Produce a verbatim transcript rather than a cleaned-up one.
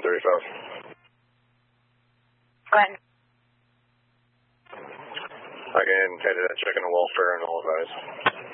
thirty-five. Go ahead. Again, headed at checking the welfare and all advice.